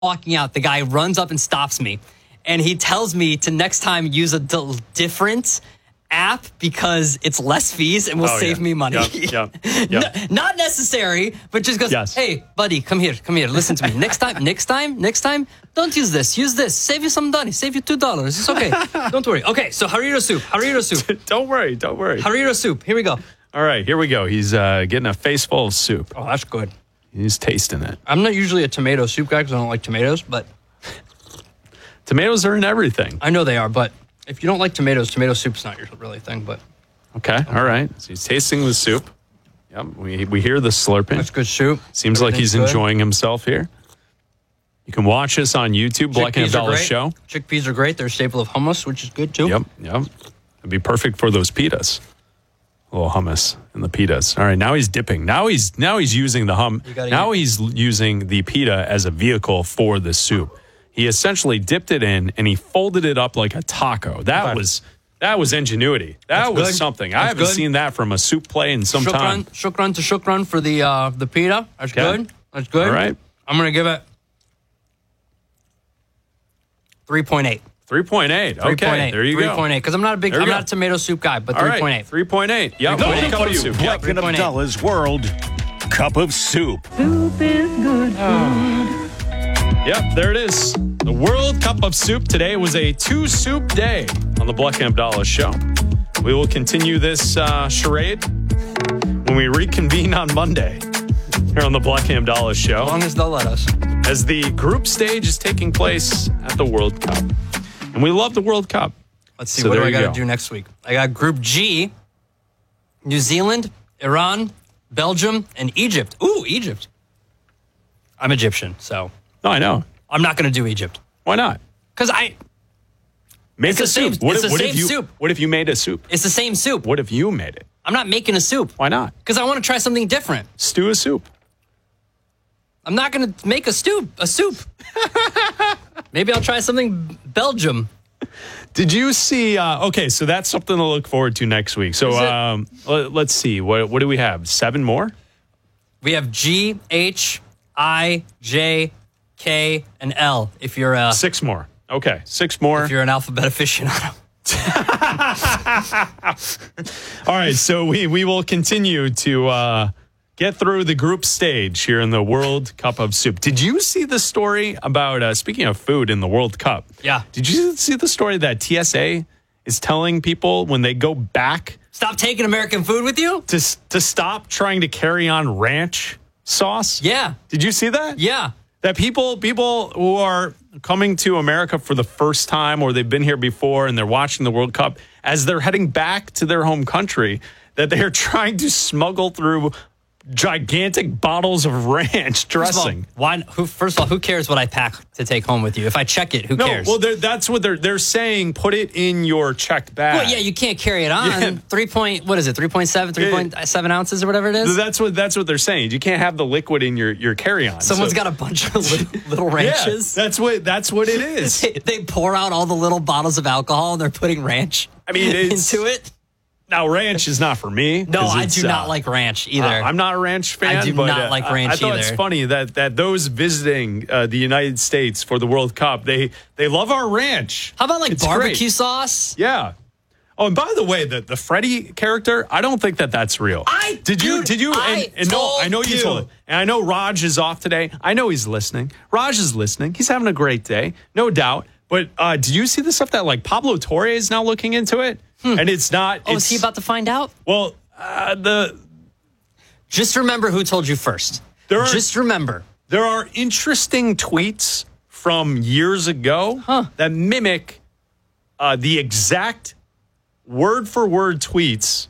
walking out, the guy runs up and stops me. And he tells me to next time use a different app because it's less fees and will save me money. Yep. Not necessary, but just goes, hey, buddy, come here. Listen to me. Next time, don't use this. Use this. Save you some money. Save you $2. It's okay. Don't worry. Okay, so harira soup. Don't worry. Harira soup. Here we go. All right, here we go. He's getting a face full of soup. Oh, that's good. He's tasting it. I'm not usually a tomato soup guy because I don't like tomatoes, but... Tomatoes are in everything. I know they are, but if you don't like tomatoes, tomato soup's not your really thing, but... Okay, all right. So he's tasting the soup. Yep, we hear the slurping. That's good soup. Seems like he's enjoying himself here. You can watch us on YouTube, Black and Abdallah Show. Chickpeas are great. They're a staple of hummus, which is good, too. Yep. It'd be perfect for those pitas. A little hummus in the pitas. All right, now he's dipping. Now he's using the he's using the pita as a vehicle for the soup. He essentially dipped it in and he folded it up like a taco. That was ingenuity. That was something. I haven't seen that from a soup play in some time. Shukran to shukran for the pita. That's good. That's good. All right. I'm going to give it 3.8. 3.8. Okay, there you go. 3.8 because I'm not a tomato soup guy, but 3.8. 3.8. Yep. Cup of soup. Black and Abdallah's World Cup of Soup. Soup is good food. Yep, there it is. The World Cup of Soup. Today was a 2-soup day on the Black and Abdallah Show. We will continue this charade when we reconvene on Monday here on the Black and Abdallah Show. As long as they'll let us. As the group stage is taking place at the World Cup. And we love the World Cup. Let's see, what do I got to do next week? I got Group G, New Zealand, Iran, Belgium, and Egypt. Ooh, Egypt. I'm Egyptian, so... No, I know. I'm not going to do Egypt. Why not? Because Make a soup. It's the same soup. What if you made a soup? It's the same soup. What if you made it? I'm not making a soup. Why not? Because I want to try something different. Stew a soup. I'm not going to make a soup. Maybe I'll try something Belgium. Did you see? Okay, so that's something to look forward to next week. So let's see. What do we have? 7 more? We have G, H, I, J, K, and L. If you're 6 more. Okay, 6 more. If you're an alphabet aficionado. All right, so we will continue to get through the group stage here in the World Cup of Soup. Did you see the story about, speaking of food in the World Cup? Yeah. Did you see the story that TSA is telling people when they go back? Stop taking American food with you? To stop trying to carry on ranch sauce? Yeah. Did you see that? Yeah. That people who are coming to America for the first time or they've been here before and they're watching the World Cup, as they're heading back to their home country, that they're trying to smuggle through gigantic bottles of ranch dressing. First of all, who cares what I pack to take home with you? If I check it, who cares? Well, that's what they're saying. Put it in your checked bag. Well, yeah, you can't carry it on. Yeah. 3.7 ounces or whatever it is. That's what they're saying. You can't have the liquid in your carry-on. Someone's got a bunch of little ranches. Yeah, that's what it is. They pour out all the little bottles of alcohol and they're putting ranch into it. Now, ranch is not for me. No, I do not like ranch either. I'm not a ranch fan. I do not like ranch either. I thought it's funny that those visiting the United States for the World Cup, they love our ranch. How about barbecue sauce? Yeah. Oh, and by the way, the Freddy character, I don't think that's real. Did you? I know you told it. And I know Raj is off today. I know he's listening. Raj is listening. He's having a great day, no doubt. But did you see the stuff that Pablo Torre is now looking into it? And it's not. Oh, is he about to find out? Well, just remember who told you first. Just remember. There are interesting tweets from years ago that mimic the exact word-for-word tweets